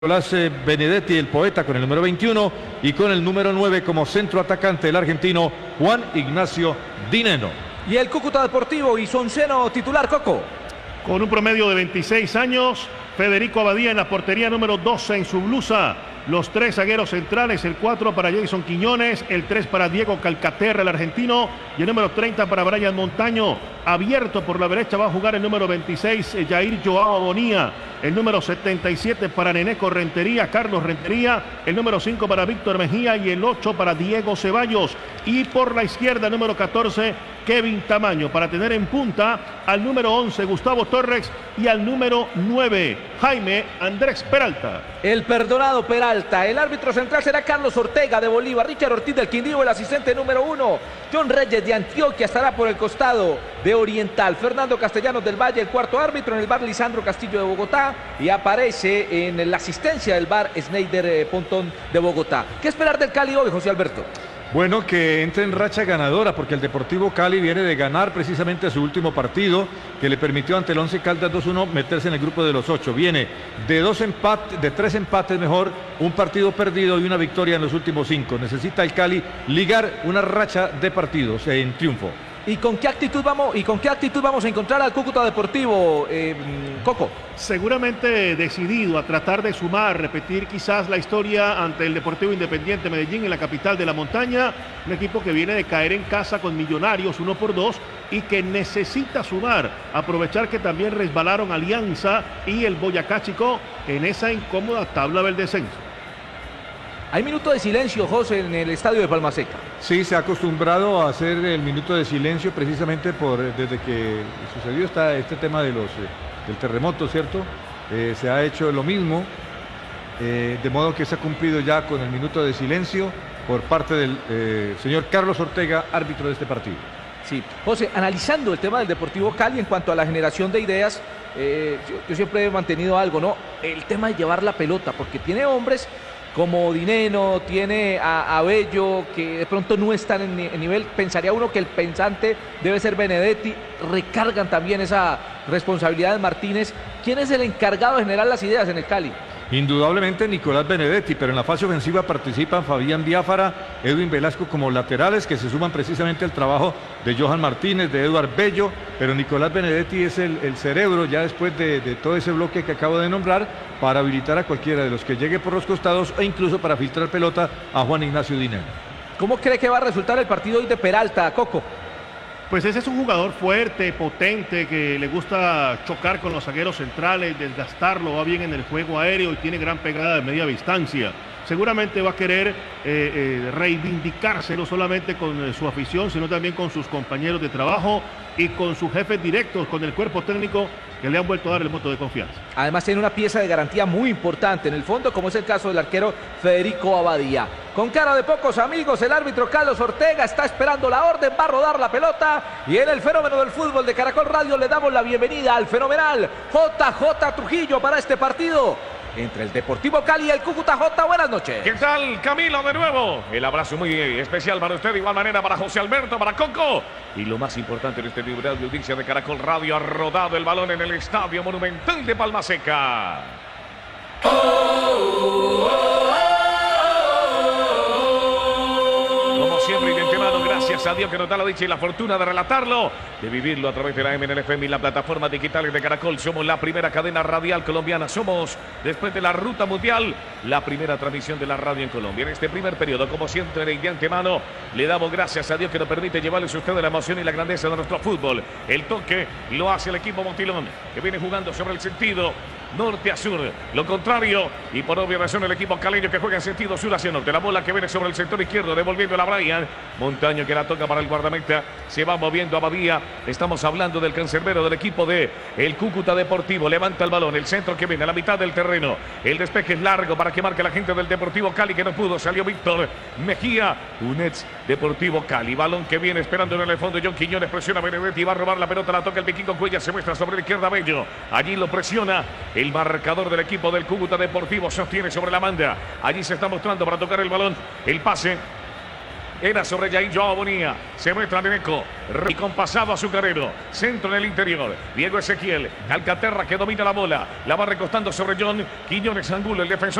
Nicolás Benedetti, el poeta, con el número 21, y con el número 9 como centro atacante el argentino Juan Ignacio Dineno. Y el Cúcuta Deportivo y Sonceno titular, Coco. Con un promedio de 26 años, Federico Abadía en la portería número 12 en su blusa. Los tres zagueros centrales, el 4 para Jason Quiñones, el 3 para Diego Calcaterra, el argentino, y el número 30 para Brian Montaño. Abierto por la derecha va a jugar el número 26, Jair Joao Bonía. El número 77 para Neneco Rentería, Carlos Rentería. El número 5 para Víctor Mejía y el 8 para Diego Ceballos. Y por la izquierda, el número 14, Kevin Tamaño, para tener en punta al número 11, Gustavo Torres, y al número 9, Jaime Andrés Peralta. El perdonado Peralta. El árbitro central será Carlos Ortega de Bolívar, Richard Ortiz del Quindío, el asistente número 1, John Reyes de Antioquia estará por el costado de Oriental, Fernando Castellanos del Valle, el cuarto árbitro. En el bar, Lisandro Castillo de Bogotá, y aparece en la asistencia del bar Sneider Pontón de Bogotá. ¿Qué esperar del Cali hoy, José Alberto? Bueno, que entre en racha ganadora, porque el Deportivo Cali viene de ganar precisamente su último partido, que le permitió ante el Once Caldas 2-1 meterse en el grupo de los 8. Viene de 3 empates mejor, un partido perdido y una victoria en los últimos 5. Necesita el Cali ligar una racha de partidos en triunfo. ¿Y con qué actitud vamos a encontrar al Cúcuta Deportivo, Coco? Seguramente decidido a tratar de sumar, repetir quizás la historia ante el Deportivo Independiente Medellín en la capital de la montaña. Un equipo que viene de caer en casa con Millonarios 1-2 y que necesita sumar. Aprovechar que también resbalaron Alianza y el Boyacá Chico en esa incómoda tabla del descenso. Hay minuto de silencio, José, en el estadio de Palma Seca. Sí, se ha acostumbrado a hacer el minuto de silencio precisamente desde que sucedió este tema del terremoto, ¿cierto? Se ha hecho lo mismo, de modo que se ha cumplido ya con el minuto de silencio por parte del señor Carlos Ortega, árbitro de este partido. Sí, José, analizando el tema del Deportivo Cali en cuanto a la generación de ideas, yo siempre he mantenido algo, ¿no? El tema de llevar la pelota, porque tiene hombres como Dineno, tiene a Bello, que de pronto no están en nivel. Pensaría uno que el pensante debe ser Benedetti. Recargan también esa responsabilidad de Martínez. ¿Quién es el encargado de generar las ideas en el Cali? Indudablemente Nicolás Benedetti, pero en la fase ofensiva participan Fabián Biafara, Edwin Velasco como laterales, que se suman precisamente al trabajo de Johan Martínez, de Eduard Bello, pero Nicolás Benedetti es el cerebro ya después de todo ese bloque que acabo de nombrar, para habilitar a cualquiera de los que llegue por los costados e incluso para filtrar pelota a Juan Ignacio Dineno. ¿Cómo cree que va a resultar el partido hoy de Peralta, Coco? Pues ese es un jugador fuerte, potente, que le gusta chocar con los zagueros centrales, desgastarlo, va bien en el juego aéreo y tiene gran pegada de media distancia. Seguramente va a querer reivindicarse no solamente con su afición, sino también con sus compañeros de trabajo y con sus jefes directos, con el cuerpo técnico que le han vuelto a dar el voto de confianza. Además tiene una pieza de garantía muy importante en el fondo, como es el caso del arquero Federico Abadía. Con cara de pocos amigos, el árbitro Carlos Ortega está esperando la orden, va a rodar la pelota, y en el fenómeno del fútbol de Caracol Radio le damos la bienvenida al fenomenal JJ Trujillo para este partido entre el Deportivo Cali y el Cúcuta. J, buenas noches. ¿Qué tal, Camilo? De nuevo, el abrazo muy especial para usted, de igual manera para José Alberto, para Coco. Y lo más importante en este nivel de audiencia de Caracol Radio, ha rodado el balón en el Estadio Monumental de Palma Seca. Como siempre, y de antemano, gracias a Dios que nos da la dicha y la fortuna de relatarlo, de vivirlo a través de la MNLFM y la plataforma digitales de Caracol. Somos la primera cadena radial colombiana. Somos, después de la ruta mundial, la primera transmisión de la radio en Colombia. En este primer periodo, como siempre, y de antemano, le damos gracias a Dios que nos permite llevarles a ustedes la emoción y la grandeza de nuestro fútbol. El toque lo hace el equipo Montilón, que viene jugando sobre el sentido norte a sur, lo contrario, y por obvia razón el equipo caleño que juega en sentido sur hacia norte. La bola que viene sobre el sector izquierdo, devolviendo a Brian Montaño, que la toca para el guardameta. Se va moviendo Abadía. Estamos hablando del cancerbero del equipo de el Cúcuta Deportivo. Levanta el balón, el centro que viene a la mitad del terreno. El despeje es largo para que marque la gente del Deportivo Cali, que no pudo. Salió Víctor Mejía, un ex Deportivo Cali. Balón que viene esperando en el fondo. John Quiñones presiona a Benedetti, va a robar la pelota, la toca el Vikingo Cuellar, se muestra sobre la izquierda Bello. Allí lo presiona el marcador del equipo del Cúcuta Deportivo, sostiene sobre la banda. Allí se está mostrando para tocar el balón. El pase Era sobre Jair Joao Bonilla. Se muestra Neneco. Y compasado azucarero. Centro en el interior. Diego Ezequiel. Calcaterra que domina la bola. La va recostando sobre John. Quiñones Angulo, el defensor.